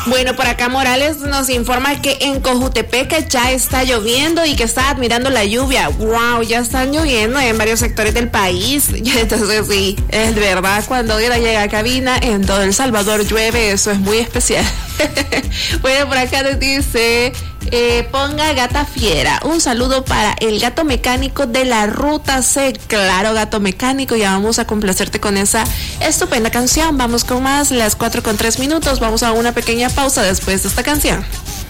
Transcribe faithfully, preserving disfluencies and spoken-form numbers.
Bueno, por acá Morales nos informa que en Cojutepeque ya está lloviendo y que está admirando la lluvia. Wow, ya están lloviendo en varios sectores del país. Entonces sí, es verdad, cuando Ira llega a cabina, en todo El Salvador llueve, eso es muy especial. Bueno, por acá nos dice, eh, ponga Gata Fiera. Un saludo para el gato mecánico de la Ruta C. Claro, gato mecánico, ya vamos a complacerte con esa estupenda canción. Vamos con más, las cuatro con tres minutos. Vamos a una pequeña pausa después de esta canción.